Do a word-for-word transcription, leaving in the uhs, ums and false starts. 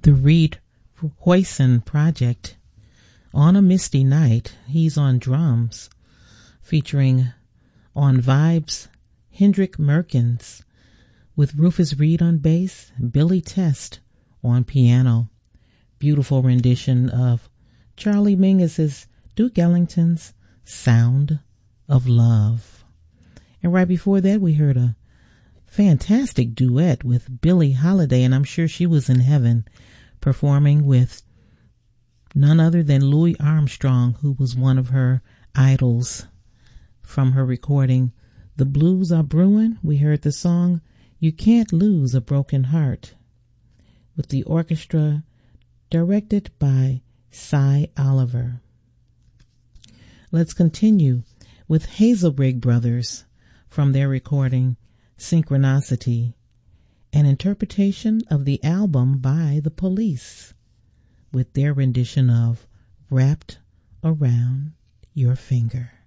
the Reed Hoyson Project. On a Misty Night, he's on drums, featuring on vibes Hendrik Merkins, with Rufus Reed on bass, Billy Test on piano. Beautiful rendition of Charlie Mingus's Duke Ellington's Sound of Love. And right before that, we heard a fantastic duet with Billie Holiday, and I'm sure she was in heaven performing with none other than Louis Armstrong, who was one of her idols. From her recording The Blues Are Brewing, we heard the song You Can't Lose a Broken Heart, with the orchestra directed by Cy Oliver. Let's continue with Hazelbrigg Brothers from their recording Synchronicity, an interpretation of the album by The Police, with their rendition of Wrapped Around Your Finger.